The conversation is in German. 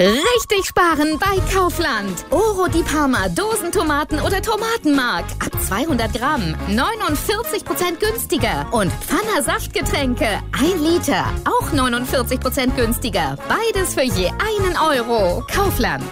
Richtig sparen bei Kaufland. Oro di Parma Dosentomaten oder Tomatenmark. Ab 200 Gramm 49% günstiger. Und Pfanner Saftgetränke 1 Liter. Auch 49% günstiger. Beides für je 1 Euro. Kaufland.